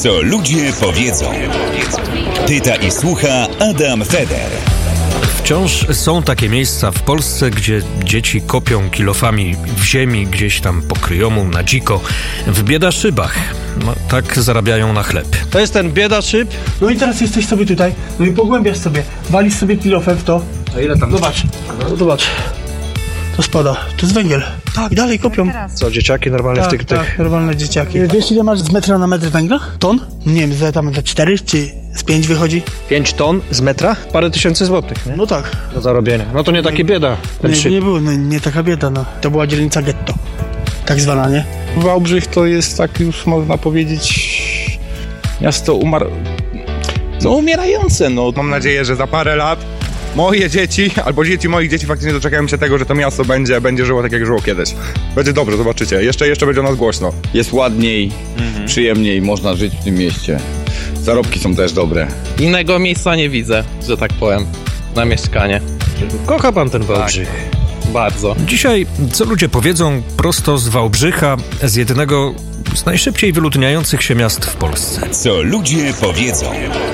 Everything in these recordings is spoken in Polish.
Co ludzie powiedzą. Pyta i słucha Adam Feder. Wciąż są takie miejsca w Polsce, gdzie dzieci kopią kilofami w ziemi, gdzieś tam po kryjomu, na dziko, w biedaszybach. No, tak zarabiają na chleb. To jest ten biedaszyb. No i teraz jesteś sobie tutaj, no i pogłębiasz sobie, walisz sobie kilofem w to. A ile tam? Zobacz, zobacz. To spada, to jest węgiel. Tak, dalej kopią. Co, dzieciaki normalnie Tak, w tych... tak, normalne dzieciaki. Wiesz ile masz z metra na metr węgla? Ton? Nie wiem, za 4 czy z 5 wychodzi? 5 ton z metra? Parę tysięcy złotych, nie? No tak. Do zarobienia. No to nie takie bieda. Nie było, no, nie taka bieda, no. To była dzielnica getto. Tak zwana, nie? Wałbrzych to jest tak już można powiedzieć miasto umierające. No. Mam nadzieję, że za parę lat moje dzieci albo dzieci moich dzieci faktycznie doczekają się tego, że to miasto będzie żyło tak jak żyło kiedyś. Będzie dobrze, zobaczycie. Jeszcze będzie o nas głośno. Jest ładniej, przyjemniej, można żyć w tym mieście. Zarobki są też dobre. Innego miejsca nie widzę, że tak powiem, na mieszkanie. Kocha pan ten Wałbrzych? Tak, bardzo. Dzisiaj, co ludzie powiedzą, prosto z Wałbrzycha, z jednego z najszybciej wyludniających się miast w Polsce. Co ludzie powiedzą.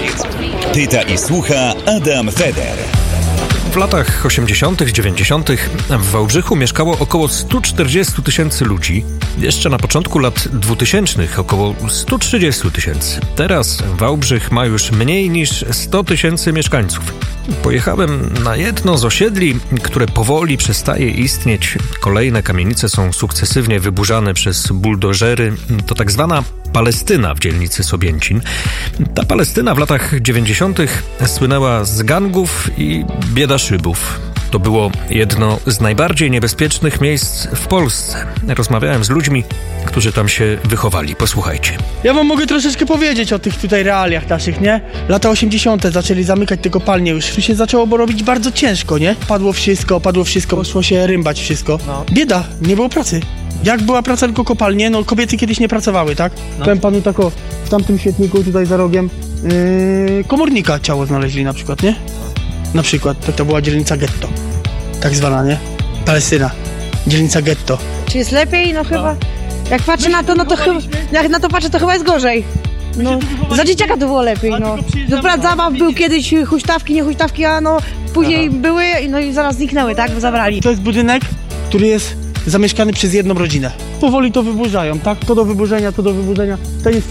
Pyta i słucha Adam Feder. W latach 80., 90. w Wałbrzychu mieszkało około 140 000 ludzi. Jeszcze na początku lat 2000 około 130 000. Teraz Wałbrzych ma już mniej niż 100 000 mieszkańców. Pojechałem na jedno z osiedli, które powoli przestaje istnieć. Kolejne kamienice są sukcesywnie wyburzane przez buldożery. To tak zwana Palestyna w dzielnicy Sobięcin. Ta Palestyna w latach 90. słynęła z gangów i biedaszybów. To było jedno z najbardziej niebezpiecznych miejsc w Polsce. Rozmawiałem z ludźmi, którzy tam się wychowali. Posłuchajcie. Ja wam mogę troszeczkę powiedzieć o tych tutaj realiach naszych, nie? Lata 80. zaczęli zamykać te kopalnie już. Tu się zaczęło robić bardzo ciężko, nie? Padło wszystko, poszło się rymbać wszystko. No. Bieda, nie było pracy. Jak była praca tylko kopalnie, no kobiety kiedyś nie pracowały, tak? No. Powiem panu tak o, w tamtym świetniku tutaj za rogiem komornika ciało znaleźli na przykład, nie? Na przykład, to była dzielnica getto. Tak zwana, nie? Palestyna. Dzielnica getto. Czy jest lepiej? No chyba. Jak patrzę na to, no to chyba. Jak na to patrzę, to chyba jest gorzej. No, za dzieciaka to było lepiej, no. Dobra, zabaw był kiedyś, huśtawki, nie huśtawki, a no później były, no i zaraz zniknęły, tak? Bo zabrali. To jest budynek, który jest zamieszkany przez jedną rodzinę. Powoli to wyburzają, tak? To do wyburzenia. Ten jest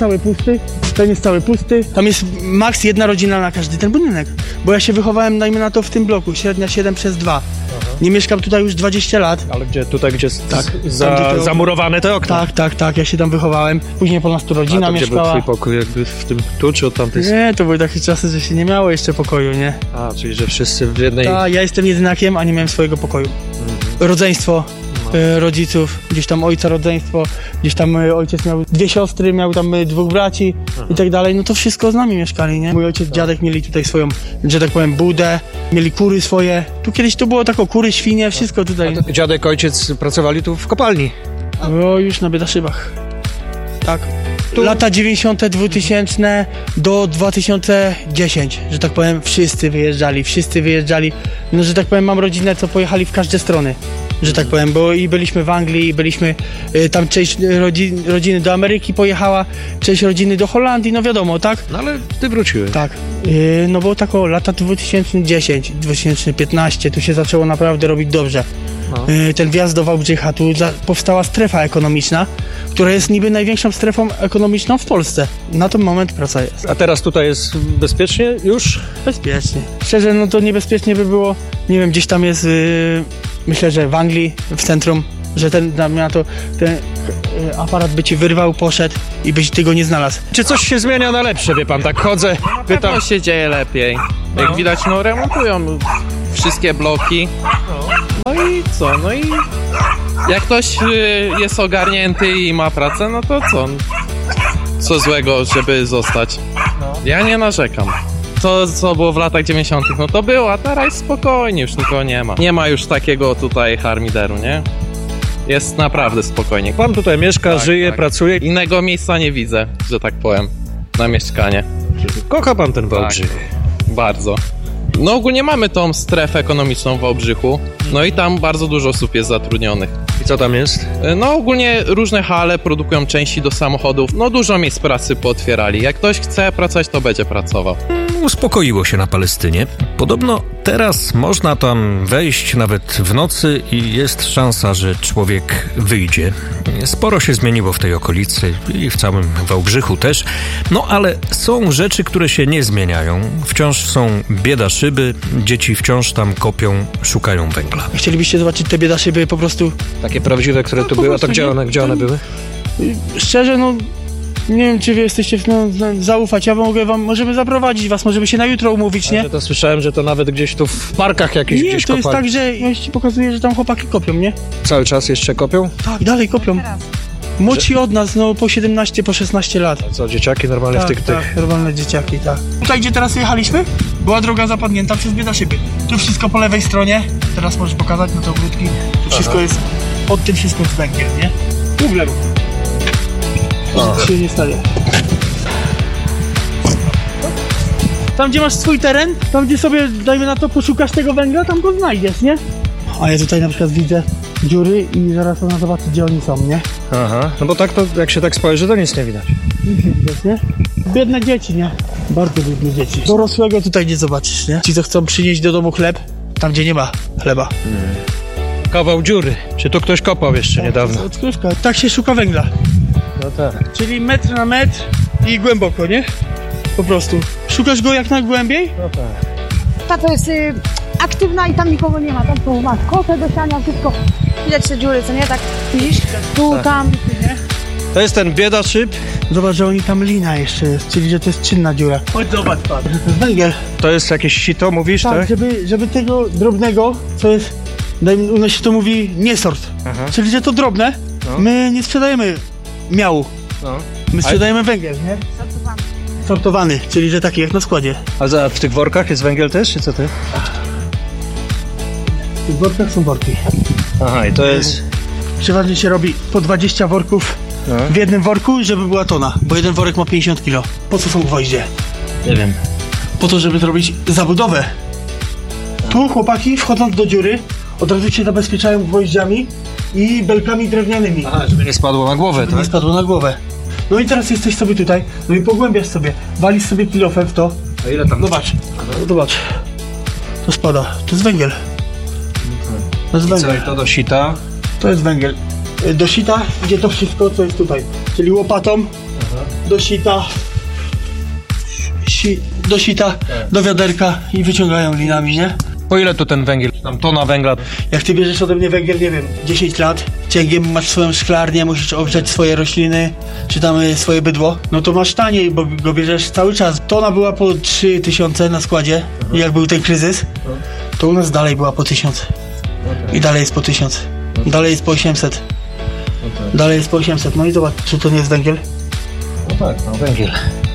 cały pusty. Tam jest maks jedna rodzina na każdy ten budynek. Bo ja się wychowałem, dajmy na to, w tym bloku, średnia 7/2. Nie mieszkam tutaj już 20 lat. Ale gdzie? Tutaj, gdzie tak, zamurowane te okna? Tak, ja się tam wychowałem. Później po nas tu rodzina mieszkała. Gdzie był twój pokój? Jakby w tym tu, czy od tamtej? Nie, to były takie czasy, że się nie miało jeszcze pokoju, nie? A, czyli że wszyscy w jednej... Tak, ja jestem jedynakiem, a nie miałem swojego pokoju. Rodzeństwo rodziców, gdzieś tam ojca rodzeństwo, gdzieś tam ojciec miał 2 siostry, miał tam 2 braci i tak dalej, no to wszystko z nami mieszkali, nie? Mój ojciec, dziadek mieli tutaj swoją, że tak powiem, budę, mieli kury swoje. Tu kiedyś to było tako, kury, świnie, wszystko tutaj. A dziadek, ojciec pracowali tu w kopalni? O, już na biedaszybach. Tak. Lata 90., 2000 do 2010, że tak powiem, wszyscy wyjeżdżali. No, że tak powiem, mam rodzinę, co pojechali w każde strony, że tak powiem, bo i byliśmy w Anglii, i byliśmy, tam część rodziny do Ameryki pojechała, część rodziny do Holandii, no wiadomo, tak? No ale ty wróciłeś. Tak, no bo tak o lata 2010, 2015, tu się zaczęło naprawdę robić dobrze. No. Ten wjazd do Wałbrzycha, tu powstała strefa ekonomiczna, która jest niby największą strefą ekonomiczną w Polsce. Na ten moment praca jest. A teraz tutaj jest bezpiecznie już? Bezpiecznie. Szczerze, no to niebezpiecznie by było, nie wiem, gdzieś tam jest, myślę, że w Anglii, w centrum, że ten aparat by ci wyrwał, poszedł i byś ty go nie znalazł. Czy coś się zmienia na lepsze, wie pan, tak chodzę, pytam. No się dzieje lepiej. Jak widać, no remontują wszystkie bloki. No i co? No i jak ktoś jest ogarnięty i ma pracę, no to co? Co złego, żeby zostać? Ja nie narzekam. To, co było w latach 90., no to było, a teraz jest spokojnie, już nikogo nie ma. Nie ma już takiego tutaj harmideru, nie? Jest naprawdę spokojnie. Pan tutaj mieszka, żyje, pracuje. Innego miejsca nie widzę, że tak powiem, na mieszkanie. Kocha pan ten Wałbrzych? Tak, bardzo. No ogólnie mamy tą strefę ekonomiczną w Wałbrzychu, no i tam bardzo dużo osób jest zatrudnionych. Co tam jest? No ogólnie różne hale produkują części do samochodów. No dużo miejsc pracy pootwierali. Jak ktoś chce pracować, to będzie pracował. Uspokoiło się na Palestynie. Podobno teraz można tam wejść nawet w nocy i jest szansa, że człowiek wyjdzie. Sporo się zmieniło w tej okolicy i w całym Wałbrzychu też. No ale są rzeczy, które się nie zmieniają. Wciąż są bieda szyby, dzieci wciąż tam kopią, szukają węgla. Chcielibyście zobaczyć te bieda szyby po prostu? Takie prawdziwe, które tu po były, a to prostu gdzie one były? Szczerze, no nie wiem, czy wy jesteście zaufać. Ja możemy zaprowadzić was, możemy się na jutro umówić, nie? Ja to słyszałem, że to nawet gdzieś tu w parkach jakichś Nie, gdzieś to kopali. jest tak, że ja ci pokazuję, że tam chłopaki kopią, nie? Cały czas jeszcze kopią? Tak, dalej kopią. Młodsi od nas, no po 17, po 16 lat. Co, dzieciaki normalnie Tak, w tych... tak, normalne dzieciaki, tak. Tutaj, gdzie teraz jechaliśmy, była droga zapadnięta przez bieda szyby. Tu wszystko po lewej stronie, teraz możesz pokazać na te ogródki. Tu wszystko jest, pod tym wszystko jest węgiel, nie? Tu w lewo. Nic się nie stanie. Tam, gdzie masz swój teren, tam, gdzie sobie, dajmy na to, poszukasz tego węgla, tam go znajdziesz, nie? A ja tutaj na przykład widzę dziury i zaraz ona zobaczy, gdzie oni są, nie? Aha, no bo tak to, jak się tak spojrzy, to nic nie widać. Nic nie widać, nie? Biedne dzieci, nie? Bardzo biedne dzieci. Dorosłego tutaj nie zobaczysz, nie? Ci, co chcą przynieść do domu chleb, tam, gdzie nie ma chleba. Kawał dziury. Czy tu ktoś kopał jeszcze niedawno? Odkrywka. Tak się szuka węgla. No tak. Czyli metr na metr i głęboko, nie? Po prostu. Szukasz go jak najgłębiej? No tak. Ta to jest aktywna i tam nikogo nie ma. Tam tu masz kotę do siania, wszystko. Widać te dziury, co nie? Tak widzisz? Tu, Tak. tam, nie? To jest ten bieda szyb. Zobacz, że oni tam lina jeszcze jest, czyli że to jest czynna dziura. Chodź zobacz, pan. To jest węgiel. To jest jakieś sito, mówisz, Tak, tak? żeby tego drobnego, co jest, u nas się to mówi niesort, Aha. czyli że to drobne, No. my nie sprzedajemy miału, No. my sprzedajemy węgiel, nie? Sortowany, czyli że taki jak na składzie. A w tych workach jest węgiel też, czy co ty? W tych workach są worki. Aha, i to jest... Przeważnie się robi po 20 worków No. w jednym worku, żeby była tona, bo jeden worek ma 50 kg. Po co są gwoździe? Nie wiem. Po to, żeby zrobić zabudowę. Tu chłopaki, wchodząc do dziury, od razu się zabezpieczają gwoździami i belkami drewnianymi. Aha, żeby nie spadło na głowę, Żeby tak? nie spadło na głowę. No i teraz jesteś sobie tutaj, no i pogłębiasz sobie, walisz sobie kilofem w to. A ile tam? Zobacz, zobacz. To spada, to jest węgiel. To jest Co, węgiel. i to do sita? To jest węgiel. Do sita idzie to wszystko, co jest tutaj. Czyli łopatą do sita, do sita, do wiaderka i wyciągają linami, nie? Po ile tu ten węgiel? Tam tona węgla. Jak ty bierzesz ode mnie węgiel, nie wiem, 10 lat, cięgiem masz swoją szklarnię, musisz ogrzać swoje rośliny, czy tam swoje bydło, no to masz taniej, bo go bierzesz cały czas. Tona była po 3000 na składzie i jak był ten kryzys, to u nas dalej była po 1000. I dalej jest po 1000. Dalej jest po 800. Dalej jest po 800. No i zobacz, czy to nie jest węgiel? No tak, no węgiel.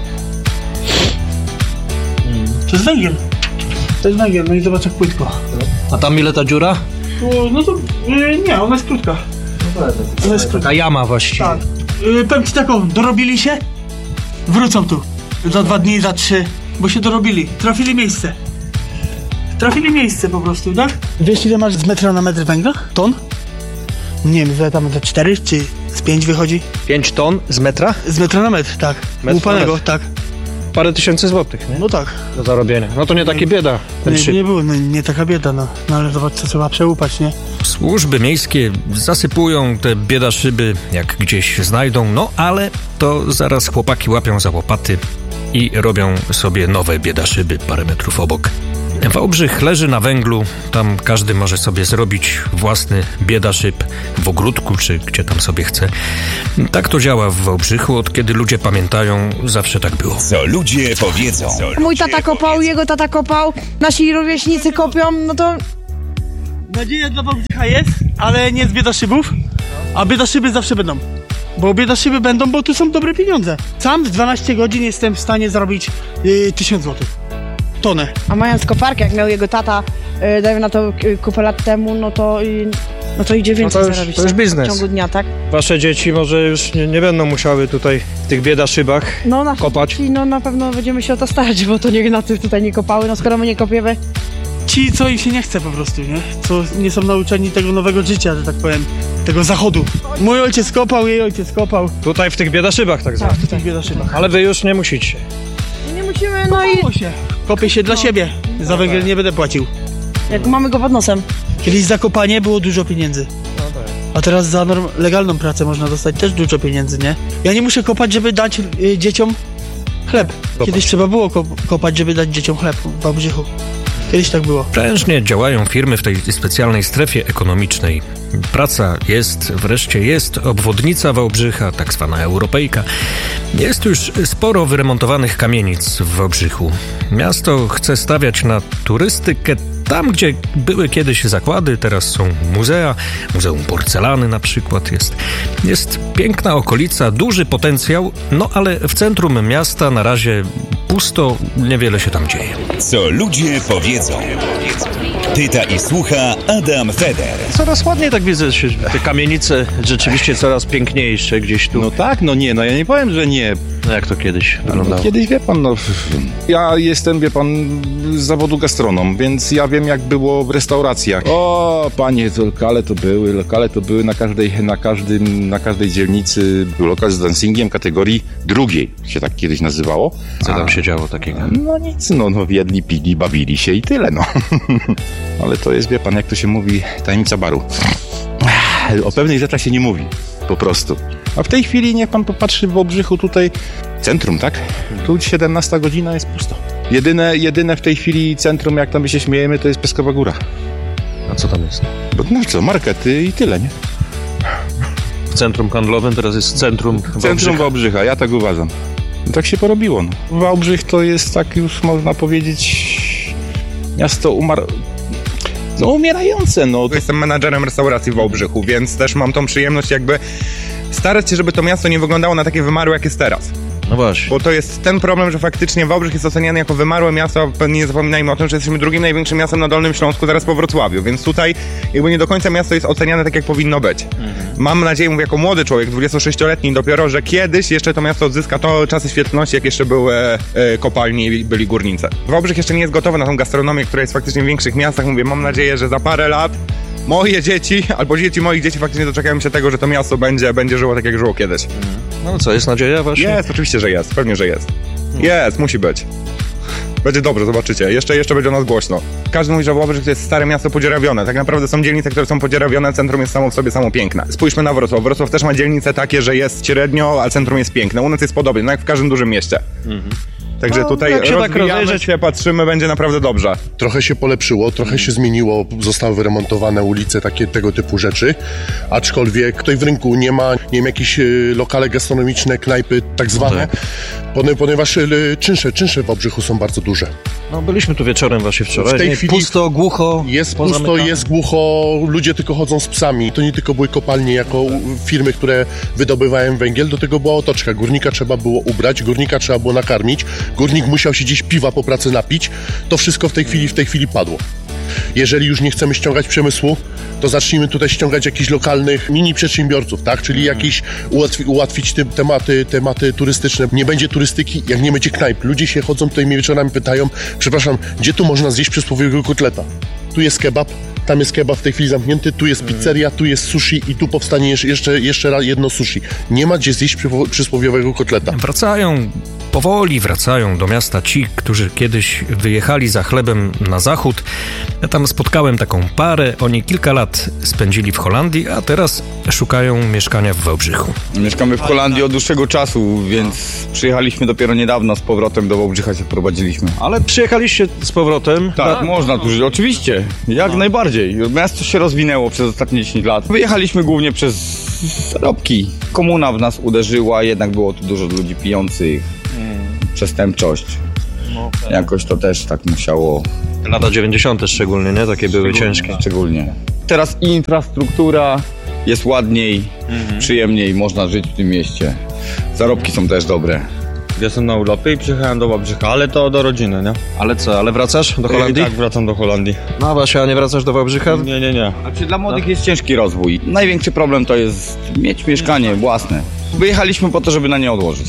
To jest węgiel. To jest węgiel, no i zobacz jak płytko. A tam ile ta dziura? No to nie, ona jest krótka. Ona jest krótka. Taka jama właściwie. Tak. Powiem ci taką, dorobili się, wrócą tu. Za 2 dni, za 3, bo się dorobili. Trafili miejsce. Trafili miejsce po prostu, tak? Wiesz ile masz z metra na metr węgla? Ton? Nie wiem, za tam za 4 czy z 5 wychodzi? 5 ton z metra? Z metra na metr, tak. na Łupanego, metr. tak. Parę tysięcy złotych, nie? No tak. Do zarobienia. No to nie takie bieda, ten szyb. Nie było, no, nie taka bieda, no. No ale zobacz, co trzeba przełupać, nie? Służby miejskie zasypują te bieda szyby, jak gdzieś znajdą, no ale to zaraz chłopaki łapią za łopaty i robią sobie nowe bieda szyby parę metrów obok. Wałbrzych leży na węglu, tam każdy może sobie zrobić własny bieda szyb w ogródku, czy gdzie tam sobie chce. Tak to działa w Wałbrzychu, od kiedy ludzie pamiętają, zawsze tak było. Co ludzie powiedzą. Mój tata kopał, jego tata kopał, nasi rówieśnicy kopią, no to Nadzieja dla Wałbrzycha jest, ale nie z biedaszybów, a biedaszyby zawsze będą. Bo biedaszyby będą, bo tu są dobre pieniądze. Sam w 12 godzin jestem w stanie zarobić 1000 zł. Tonę. A mając koparkę, jak miał jego tata, dajmy na to kupę lat temu, no to idzie więcej to już- zarobić to już tak? biznes. W ciągu dnia, tak? Wasze dzieci może już nie będą musiały tutaj w tych bieda szybach No nasze kopać. dzieci, no na pewno będziemy się o to starać, bo to nie na tych tutaj nie kopały, no skoro my nie kopiemy. ci, co im się nie chce po prostu, nie? Co nie są nauczeni tego nowego życia, że tak powiem, tego zachodu. Mój ojciec kopał, jej ojciec kopał. Tutaj w tych biedaszybach tak zwanych. W tych biedaszybach. Ale wy już nie musicie. Nie musimy, no i Kopię się dla siebie. Za węgiel nie będę płacił. jak mamy go pod nosem. Kiedyś za kopanie było dużo pieniędzy. A teraz za legalną pracę można dostać też dużo pieniędzy, nie? Ja nie muszę kopać, żeby dać dzieciom chleb. Kiedyś trzeba było kopać, żeby dać dzieciom chleb w Wałbrzychu. Kiedyś tak było. Prężnie działają firmy w tej specjalnej strefie ekonomicznej. Praca jest, wreszcie jest obwodnica Wałbrzycha, tak zwana europejka. Jest już sporo wyremontowanych kamienic w Wałbrzychu. Miasto chce stawiać na turystykę tam, gdzie były kiedyś zakłady, teraz są muzea. Muzeum Porcelany na przykład jest. Jest piękna okolica, duży potencjał, no ale w centrum miasta na razie pusto, niewiele się tam dzieje. Co ludzie powiedzą. Pyta i słucha Adam Feder. Coraz ładniej tak widzę, że te kamienice rzeczywiście coraz piękniejsze gdzieś tu. No tak, no nie, no ja nie powiem, że nie. No jak to kiedyś wyglądało? Kiedyś, wie pan, no ja jestem, wie pan, z zawodu gastronom, więc ja wiem, jak było w restauracjach. O, panie, to lokale to były na każdej dzielnicy. Był lokal z dancingiem kategorii drugiej, się tak kiedyś nazywało. Co tam się działo takiego? No nic, no jedli, pili, bawili się i tyle, no. Ale to jest, wie pan, jak to się mówi, tajemnica baru. O pewnych rzeczach się nie mówi, po prostu. A w tej chwili niech pan popatrzy w Wałbrzychu tutaj, centrum, tak? Tu 17 godzina jest pusto. Jedyne w tej chwili centrum, jak tam my się śmiejemy, to jest Piaskowa Góra. A co tam jest? No co, markety i tyle, nie? W centrum handlowym teraz jest centrum Wałbrzycha, ja tak uważam. No tak się porobiło, no. Wałbrzych to jest, tak już można powiedzieć, miasto umierające, no. Jestem menadżerem restauracji w Wałbrzychu, więc też mam tą przyjemność jakby starać się, żeby to miasto nie wyglądało na takie wymarłe, jak jest teraz. No właśnie. Bo to jest ten problem, że faktycznie Wałbrzych jest oceniany jako wymarłe miasto, a nie zapominajmy o tym, że jesteśmy drugim największym miastem na Dolnym Śląsku, zaraz po Wrocławiu, więc tutaj jakby nie do końca miasto jest oceniane tak, jak powinno być. Mam nadzieję, mówię jako młody człowiek, 26-letni dopiero, że kiedyś jeszcze to miasto odzyska to czasy świetności, jak jeszcze były kopalnie i byli górnicy. Wałbrzych jeszcze nie jest gotowy na tą gastronomię, która jest faktycznie w większych miastach. Mówię, mam nadzieję, że za parę lat moje dzieci, albo dzieci moich dzieci faktycznie doczekają się tego, że to miasto będzie żyło tak, jak żyło kiedyś. No co, jest nadzieja właśnie? Jest, oczywiście, że jest. Pewnie, że jest. Jest, musi być. Będzie dobrze, zobaczycie. Jeszcze będzie o nas głośno. Każdy mówi, że Wałbrzych to jest stare miasto podzierawione. Tak naprawdę są dzielnice, które są podzierawione, centrum jest samo w sobie piękne. Spójrzmy na Wrocław. Wrocław też ma dzielnice takie, że jest średnio, a centrum jest piękne. U nas jest podobnie, no jak w każdym dużym mieście. Także tutaj jak się tak rozwijamy rozejrzeć, się, patrzymy, będzie naprawdę dobrze. Trochę się polepszyło, trochę się zmieniło, zostały wyremontowane ulice, tego typu rzeczy, aczkolwiek tutaj w rynku nie ma, jakieś lokale gastronomiczne, knajpy tak zwane, ponieważ czynsze w Wałbrzychu są bardzo duże. No byliśmy tu wieczorem właśnie wczoraj. W tej chwili pusto, głucho. Jest pusto, jest głucho, ludzie tylko chodzą z psami. To nie tylko były kopalnie jako firmy, które wydobywają węgiel, do tego była otoczka. Górnika trzeba było ubrać, górnika trzeba było nakarmić, górnik musiał się gdzieś piwa po pracy napić. To wszystko w tej chwili padło. Jeżeli już nie chcemy ściągać przemysłu, to zacznijmy tutaj ściągać jakichś lokalnych mini przedsiębiorców, tak? Czyli jakiś ułatwić tematy turystyczne. Nie będzie turystyki, jak nie będzie knajp. Ludzie się chodzą tutaj mnie wieczorami pytają, przepraszam, gdzie tu można zjeść przysłowiowego kotleta? Tu jest kebab, tam jest kebab w tej chwili zamknięty, tu jest pizzeria, tu jest sushi i tu powstanie jeszcze jedno sushi. Nie ma gdzie zjeść przysłowiowego kotleta. Powoli wracają do miasta ci, którzy kiedyś wyjechali za chlebem na zachód. Ja tam spotkałem taką parę, oni kilka lat spędzili w Holandii, a teraz szukają mieszkania w Wałbrzychu. Mieszkamy w Holandii od dłuższego czasu, więc przyjechaliśmy dopiero niedawno z powrotem do Wałbrzycha, się wprowadziliśmy. Ale przyjechaliście z powrotem? Tak, można tu żyć, oczywiście, jak najbardziej. Miasto się rozwinęło przez ostatnie 10 lat. Wyjechaliśmy głównie przez zarobki. Komuna w nas uderzyła, jednak było tu dużo ludzi pijących. Przestępczość. Jakoś to też tak musiało... Lata 90. szczególnie, nie? Takie były ciężkie. Szczególnie. Teraz infrastruktura jest ładniej, przyjemniej, można żyć w tym mieście. Zarobki są też dobre. Jestem na urlopie i przyjechałem do Wałbrzycha, ale to do rodziny, nie? Ale co, ale wracasz do Holandii? Tak, wracam do Holandii. No właśnie, a nie wracasz do Wałbrzycha? Nie. Znaczy dla młodych jest ciężki rozwój. Największy problem to jest mieć mieszkanie własne. Wyjechaliśmy po to, żeby na nie odłożyć.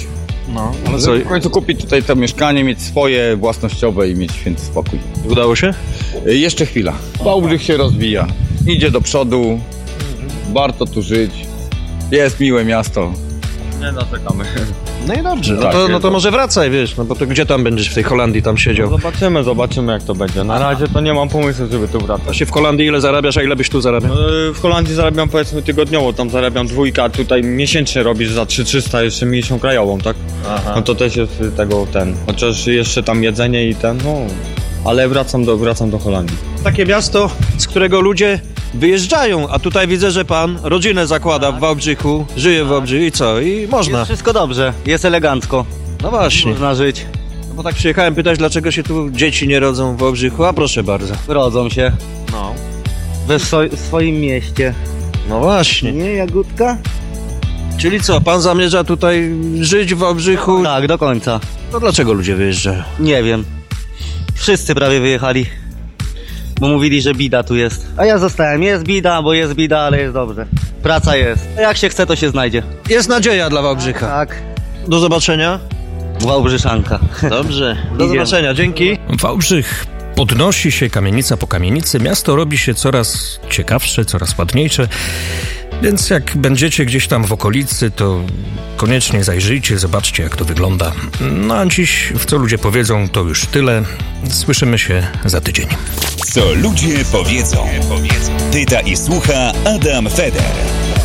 No, Ale co? W końcu kupić tutaj to mieszkanie, mieć swoje, własnościowe i mieć święty spokój. Udało się? Jeszcze chwila. Wałbrzych się rozwija. Idzie do przodu. Warto tu żyć. Jest miłe miasto. Nie narzekamy. No i dobrze, Tak, no to może wracaj, wiesz, no bo to gdzie tam będziesz w tej Holandii tam siedział? Zobaczymy jak to będzie. Na razie to nie mam pomysłu, żeby tu A wracać. się w Holandii ile zarabiasz, a ile byś tu zarabiał? W Holandii zarabiam powiedzmy tygodniowo, tam zarabiam 2, a tutaj miesięcznie robisz za 3300 jeszcze miesiąc krajową, tak? Aha. No to też jest chociaż jeszcze tam jedzenie i ale wracam do Holandii. Takie miasto, z którego ludzie wyjeżdżają, a tutaj widzę, że pan rodzinę zakłada w Wałbrzychu, żyje w Wałbrzychu i co? I można. Jest wszystko dobrze, jest elegancko. No właśnie. Można żyć. No bo tak przyjechałem pytać, dlaczego się tu dzieci nie rodzą w Wałbrzychu, a proszę bardzo. Rodzą się. No. W swoim mieście. No właśnie. Nie, Jagódka? Czyli co, pan zamierza tutaj żyć w Wałbrzychu? Tak, do końca. No dlaczego ludzie wyjeżdżają? Nie wiem. Wszyscy prawie wyjechali. Bo mówili, że bida tu jest. A ja zostałem. Jest bida, bo jest bida, ale jest dobrze. Praca jest. Jak się chce, to się znajdzie. Jest nadzieja dla Wałbrzycha. Tak. Do zobaczenia. Wałbrzyszanka. Dobrze. Do zobaczenia. Dzięki. Wałbrzych podnosi się kamienica po kamienicy. Miasto robi się coraz ciekawsze, coraz ładniejsze. Więc jak będziecie gdzieś tam w okolicy, to koniecznie zajrzyjcie, zobaczcie jak to wygląda. No a dziś, w co ludzie powiedzą, to już tyle. Słyszymy się za tydzień. Co ludzie powiedzą. Pyta i słucha Adam Feder.